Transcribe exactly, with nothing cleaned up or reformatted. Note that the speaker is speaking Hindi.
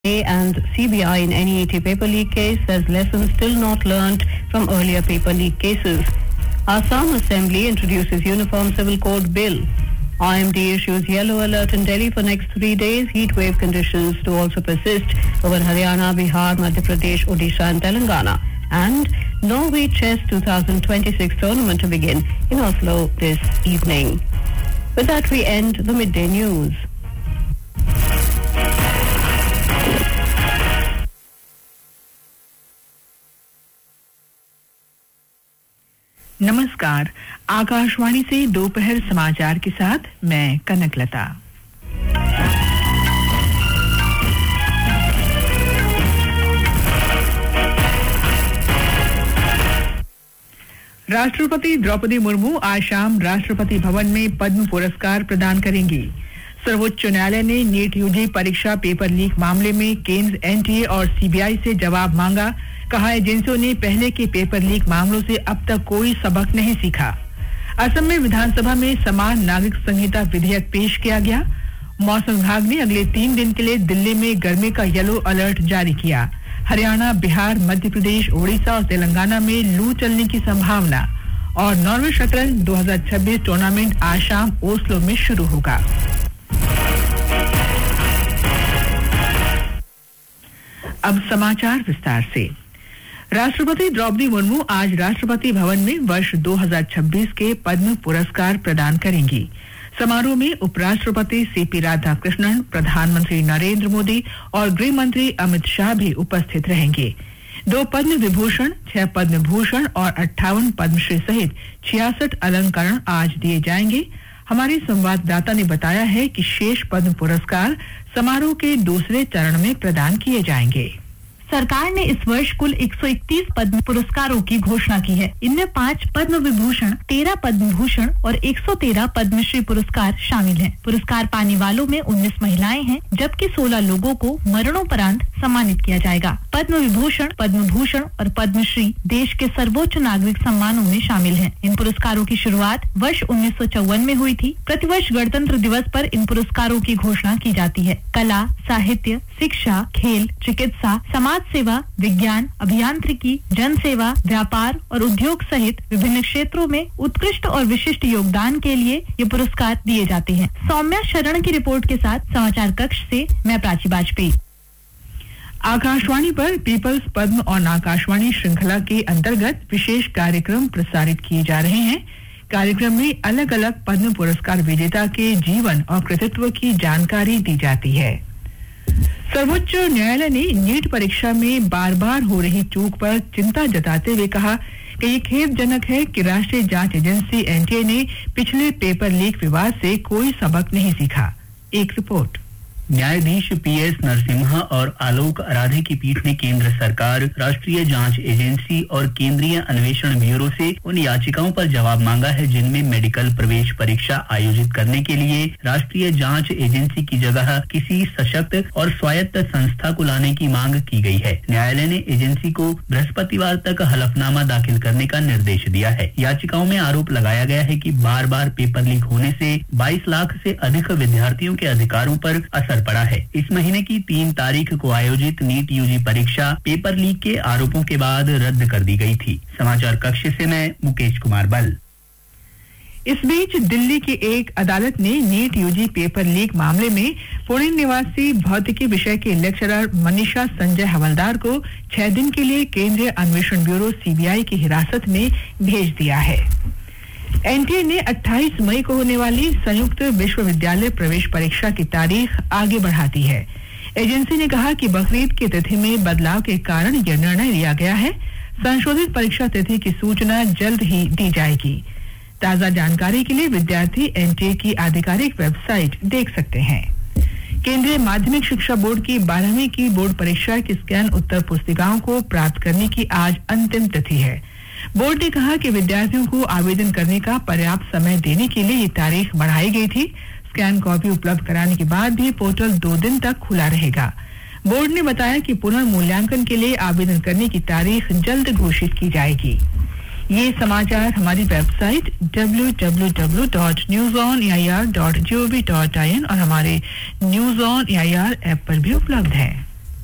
and C B I in N E A T paper leak case says lessons still not learnt from earlier paper leak cases. Assam Assembly introduces Uniform Civil Code Bill. I M D issues yellow alert in Delhi for next three days. Heat wave conditions to also persist over Haryana, Bihar, Madhya Pradesh, Odisha and Telangana. And Norway Chess twenty twenty-six tournament to begin in Oslo this evening. With that we end the midday news. नमस्कार, आकाशवाणी से दोपहर समाचार के साथ मैं कनकलता। राष्ट्रपति द्रौपदी मुर्मू आज शाम राष्ट्रपति भवन में पद्म पुरस्कार प्रदान करेंगी। सर्वोच्च न्यायालय ने नीट यूजी परीक्षा पेपर लीक मामले में केंद्र, एनटीए और सीबीआई से जवाब मांगा। कहा एजेंसियों ने पहले के पेपर लीक मामलों से अब तक कोई सबक नहीं सीखा। असम में विधानसभा में समान नागरिक संहिता विधेयक पेश किया गया। मौसम विभाग ने अगले तीन दिन के लिए दिल्ली में गर्मी का येलो अलर्ट जारी किया। हरियाणा, बिहार, मध्य प्रदेश, ओडिशा और तेलंगाना में लू चलने की संभावना। और नॉर्वे शतरंज दो हज़ार छब्बीस टूर्नामेंट आज शाम ओस्लो में शुरू होगा। अब समाचार विस्तार से। राष्ट्रपति द्रौपदी मुर्मू आज राष्ट्रपति भवन में वर्ष दो हज़ार छब्बीस के पद्म पुरस्कार प्रदान करेंगी। समारोह में उपराष्ट्रपति सीपी राधाकृष्णन, प्रधानमंत्री नरेंद्र मोदी और गृह मंत्री अमित शाह भी उपस्थित रहेंगे। दो पद्म विभूषण, छह पद्म भूषण और अट्ठावन पद्मश्री सहित छियासठ अलंकरण आज दिए जाएंगे। हमारे संवाददाता ने बताया है कि शेष पद्म पुरस्कार समारोह के दूसरे चरण में प्रदान किए जाएंगे। सरकार ने इस वर्ष कुल एक सौ इकतीस पद्म पुरस्कारों की घोषणा की है। इनमें पाँच पद्म विभूषण, तेरह पद्म भूषण और एक सौ तेरह पद्मश्री पुरस्कार शामिल हैं। पुरस्कार पाने वालों में उन्नीस महिलाएं हैं, जबकि सोलह लोगों को मरणोपरांत सम्मानित किया जाएगा। पद्म विभूषण, पद्म भूषण और पद्मश्री देश के सर्वोच्च नागरिक सम्मानों में शामिल हैं। इन पुरस्कारों की शुरुआत वर्ष उन्नीस सौ चौवन में हुई थी। प्रतिवर्ष गणतंत्र दिवस पर इन पुरस्कारों की घोषणा की जाती है। कला, साहित्य, शिक्षा, खेल, चिकित्सा, समाज सेवा, विज्ञान, अभियांत्रिकी, जन सेवा, व्यापार और उद्योग सहित विभिन्न क्षेत्रों में उत्कृष्ट और विशिष्ट योगदान के लिए ये पुरस्कार दिए जाते हैं। सौम्या शरण की रिपोर्ट के साथ समाचार कक्ष से मैं प्राची वाजपेयी। आकाशवाणी पर पीपल्स पद्म और आकाशवाणी श्रृंखला के अंतर्गत विशेष कार्यक्रम प्रसारित किए जा रहे हैं। कार्यक्रम में अलग अलग पद्म पुरस्कार विजेता के जीवन और कृतित्व की जानकारी दी जाती है। सर्वोच्च न्यायालय ने नीट परीक्षा में बार बार हो रही चूक पर चिंता जताते हुए कहा कि ये खेदजनक है कि राष्ट्रीय जांच एजेंसी एनटीए ने पिछले पेपर लीक विवाद से कोई सबक नहीं सीखा। एक रिपोर्ट। न्यायाधीश पीएस नरसिम्हा और आलोक आराधे की पीठ ने केंद्र सरकार, राष्ट्रीय जांच एजेंसी और केंद्रीय अन्वेषण ब्यूरो से उन याचिकाओं पर जवाब मांगा है जिनमें मेडिकल प्रवेश परीक्षा आयोजित करने के लिए राष्ट्रीय जांच एजेंसी की जगह किसी सशक्त और स्वायत्त संस्था को लाने की मांग की गई है। न्यायालय ने एजेंसी को बृहस्पतिवार तक हलफनामा दाखिल करने का निर्देश दिया है। याचिकाओं में आरोप लगाया गया है कि बार बार पेपर लीक होने से बाईस लाख से अधिक विद्यार्थियों के अधिकारों पर असर पड़ा है। इस महीने की तीन तारीख को आयोजित नीट यूजी परीक्षा पेपर लीक के आरोपों के बाद रद्द कर दी गई थी। समाचार कक्ष से मैं मुकेश कुमार बल। इस बीच दिल्ली की एक अदालत ने नीट यूजी पेपर लीक मामले में पुणे निवासी भौतिकी विषय के लेक्चरर मनीषा संजय हवलदार को छह दिन के लिए केंद्रीय अन्वेषण ब्यूरो सीबीआई की हिरासत में भेज दिया है। एनटीए ने अट्ठाईस मई को होने वाली संयुक्त विश्वविद्यालय प्रवेश परीक्षा की तारीख आगे बढ़ा दी है। एजेंसी ने कहा कि बकरीद की तिथि में बदलाव के कारण यह निर्णय लिया गया है। संशोधित परीक्षा तिथि की सूचना जल्द ही दी जाएगी। ताजा जानकारी के लिए विद्यार्थी एनटीए की आधिकारिक वेबसाइट देख सकते हैं। केंद्रीय माध्यमिक शिक्षा बोर्ड की बारहवीं की बोर्ड परीक्षा की स्कैन उत्तर पुस्तिकाओं को प्राप्त करने की आज अंतिम तिथि है। बोर्ड ने कहा कि विद्यार्थियों को आवेदन करने का पर्याप्त समय देने के लिए ये तारीख बढ़ाई गई थी। स्कैन कॉपी उपलब्ध कराने के बाद भी पोर्टल दो दिन तक खुला रहेगा। बोर्ड ने बताया कि पुनर्मूल्यांकन के लिए आवेदन करने की तारीख जल्द घोषित की जाएगी। ये समाचार हमारी website W W W dot news on A I R dot G O V dot I N और हमारे news on A I R app पर भी उपलब्ध है।